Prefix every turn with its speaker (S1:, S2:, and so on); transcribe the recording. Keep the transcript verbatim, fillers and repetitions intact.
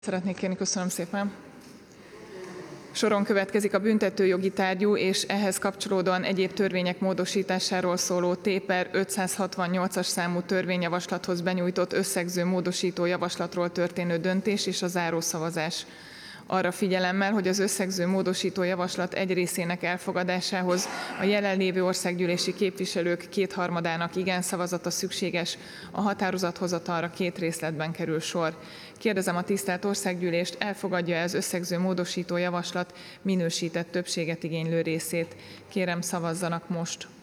S1: Szeretnék kérni, köszönöm szépen. Soron következik a büntetőjogi tárgyú és ehhez kapcsolódóan egyéb törvények módosításáról szóló T per ötszázhatvannyolcas számú törvényjavaslathoz benyújtott összegző módosító javaslatról történő döntés és a zárószavazás. Arra figyelemmel, hogy az összegző módosító javaslat egy részének elfogadásához a jelenlévő országgyűlési képviselők kétharmadának igen szavazata szükséges, a határozathozatalra két részletben kerül sor. Kérdezem a tisztelt országgyűlést, elfogadja-e az összegző módosító javaslat minősített többséget igénylő részét? Kérem, szavazzanak most!